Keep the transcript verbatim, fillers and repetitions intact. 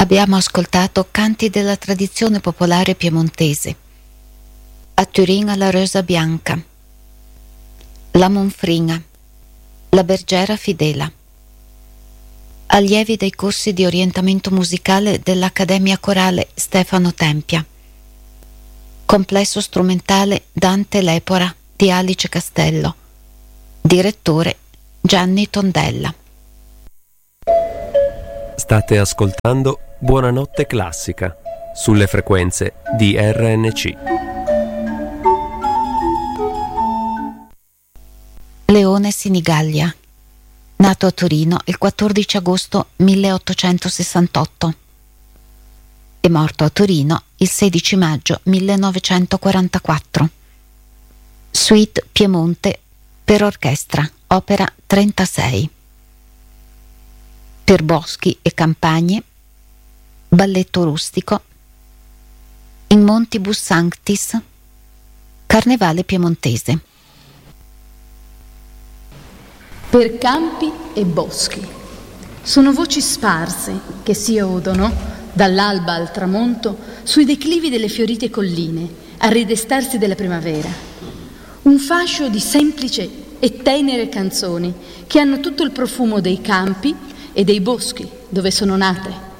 Abbiamo ascoltato canti della tradizione popolare piemontese. A Turin la Rosa Bianca, la Monfrina, la Bergera Fidela. Allievi dei corsi di orientamento musicale dell'Accademia Corale Stefano Tempia. Complesso strumentale Dante Lepora di Alice Castello. Direttore Gianni Tondella. State ascoltando Buonanotte Classica sulle frequenze di R N C. Leone Sinigallia, nato a Torino il quattordici agosto milleottocentosessantotto e morto a Torino il sedici maggio millenovecentoquarantaquattro. Suite Piemonte per orchestra, opera trentasei. Per boschi e campagne, balletto rustico, in Montibus Sanctis, carnevale piemontese. Per campi e boschi. Sono voci sparse che si odono, dall'alba al tramonto, sui declivi delle fiorite colline, al ridestarsi della primavera. Un fascio di semplici e tenere canzoni che hanno tutto il profumo dei campi e dei boschi dove sono nate.